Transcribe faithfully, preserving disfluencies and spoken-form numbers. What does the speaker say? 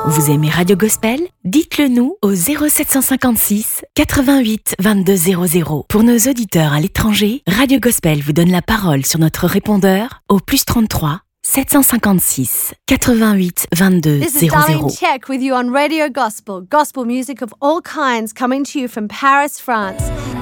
Vous aimez Radio Gospel? Dites-le nous au zéro sept cent cinquante-six quatre-vingt-huit vingt-deux zéro zéro. Pour nos auditeurs à l'étranger, Radio Gospel vous donne la parole sur notre répondeur au plus trente-trois sept cent cinquante-six quatre-vingt-huit vingt-deux This is zéro zéro. Darlene Check with you on Radio Gospel. Gospel music of all kinds coming to you from Paris, France.